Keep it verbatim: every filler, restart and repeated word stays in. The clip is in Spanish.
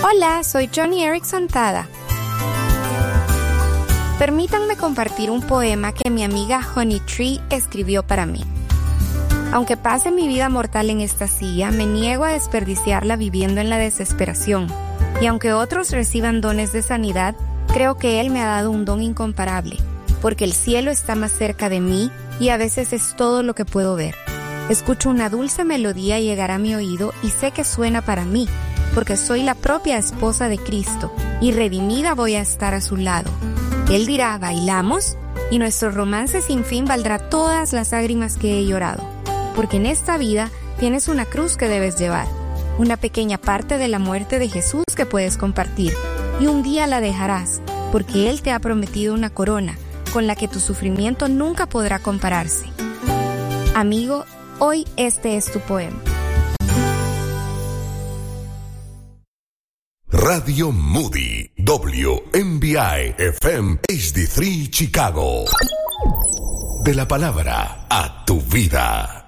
Hola, soy Johnny Erickson Tada. Permítanme compartir un poema que mi amiga Honey Tree escribió para mí. Aunque pase mi vida mortal en esta silla, me niego a desperdiciarla viviendo en la desesperación. Y aunque otros reciban dones de sanidad, creo que Él me ha dado un don incomparable, porque el cielo está más cerca de mí y a veces es todo lo que puedo ver. Escucho una dulce melodía llegar a mi oído y sé que suena para mí, porque soy la propia esposa de Cristo y redimida voy a estar a su lado. Él dirá, ¿bailamos? Y nuestro romance sin fin valdrá todas las lágrimas que he llorado, porque en esta vida tienes una cruz que debes llevar, una pequeña parte de la muerte de Jesús que puedes compartir, y un día la dejarás, porque Él te ha prometido una corona con la que tu sufrimiento nunca podrá compararse. Amigo, hoy este es tu poema. Radio Moody, W M B I F M H D tres Chicago. De la palabra a tu vida.